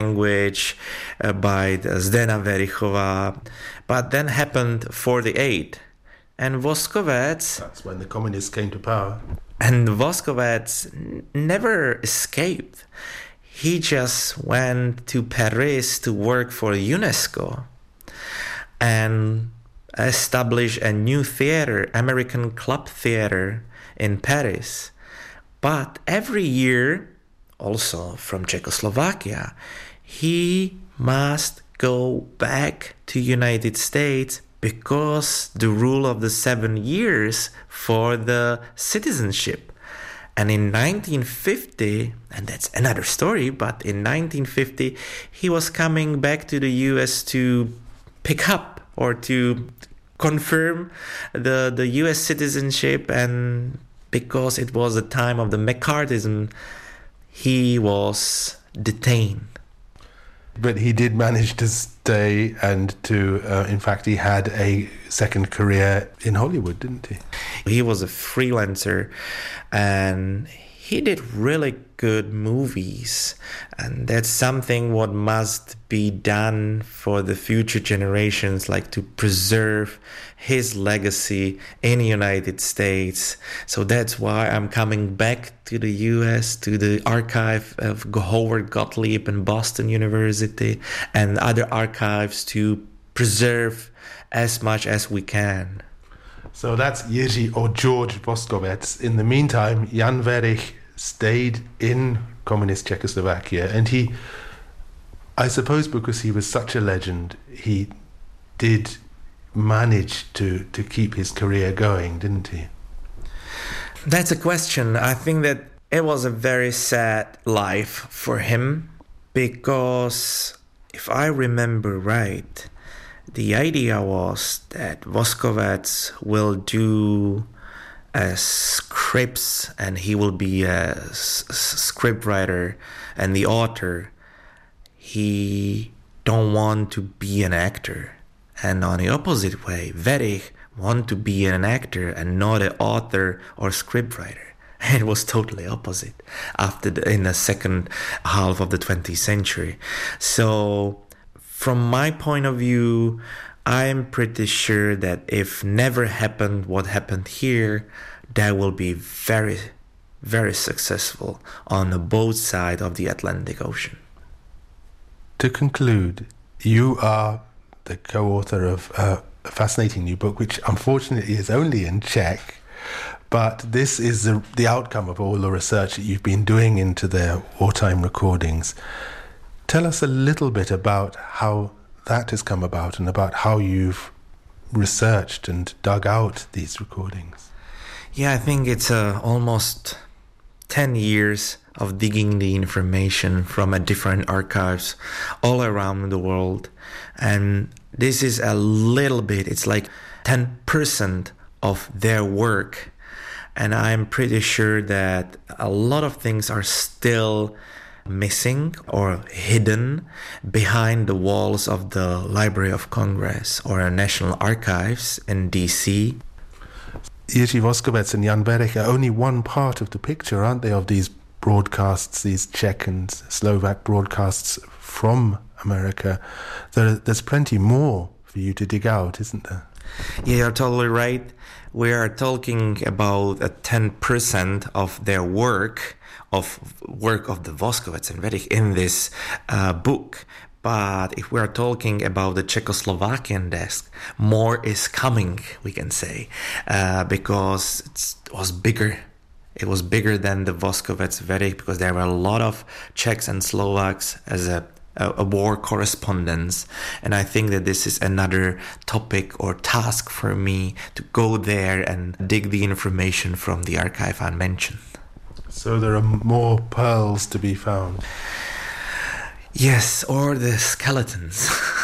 language by Zdena Verichova. But then happened 48. And Voskovec... That's when the communists came to power. And Voskovec never escaped. He just went to Paris to work for UNESCO and establish a new theater, American Club Theater in Paris. But every year, also from Czechoslovakia, he must go back to United States because the rule of the 7 years for the citizenship. And in 1950, and that's another story, but in 1950, he was coming back to the US to pick up or to confirm the US citizenship, and because it was the time of the McCarthyism, he was detained. But he did manage to stay and to, in fact, he had a second career in Hollywood, didn't he? He was a freelancer and he did really good movies. And that's something what must be done for the future generations, like to preserve his legacy in the United States. So that's why I'm coming back to the US, to the archive of Howard Gottlieb and Boston University and other archives to preserve as much as we can. So that's Jiří or George Voskovec. In the meantime, Jan Werich stayed in communist Czechoslovakia, and he, I suppose because he was such a legend, he did manage to keep his career going, didn't he? That's a question. I think that it was a very sad life for him because if I remember right, the idea was that Voskovec will do scripts and he will be a script writer and the author. He don't want to be an actor. And on the opposite way, Werich want to be an actor and not an author or script writer. It was totally opposite in the second half of the 20th century. So from my point of view, I'm pretty sure that if never happened what happened here, that will be very, very successful on both sides of the Atlantic Ocean. To conclude, you are the co-author of a fascinating new book, which unfortunately is only in Czech, but this is the outcome of all the research that you've been doing into their wartime recordings. Tell us a little bit about how that has come about and about how you've researched and dug out these recordings. Yeah, I think it's almost 10 years of digging the information from different archives all around the world. And this is a little bit, it's like 10% of their work. And I'm pretty sure that a lot of things are still missing or hidden behind the walls of the Library of Congress or National Archives in DC. Jiří Voskovec and Jan Werich are only one part of the picture, aren't they, of these broadcasts, these Czech and Slovak broadcasts from America. There's plenty more for you to dig out, isn't there? Yeah, you're totally right. We are talking about 10% of their work of the Voskovec and Werich in this book. But if we are talking about the Czechoslovakian desk, more is coming, we can say, because it was bigger. It was bigger than the Voskovec Werich because there were a lot of Czechs and Slovaks as a war correspondence. And I think that this is another topic or task for me to go there and dig the information from the archive I mentioned. So there are more pearls to be found. Yes, or the skeletons.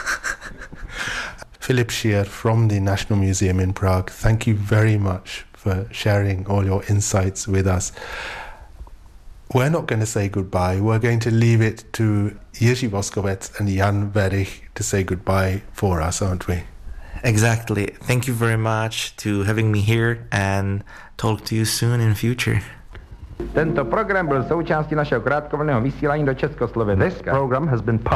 Philip Schier from the National Museum in Prague, thank you very much for sharing all your insights with us. We're not going to say goodbye. We're going to leave it to Jiří Voskovec and Jan Werich to say goodbye for us, aren't we? Exactly. Thank you very much to having me here and talk to you soon in future. Tento program byl součástí našeho krátkovlnného vysílání do Československa. This program has been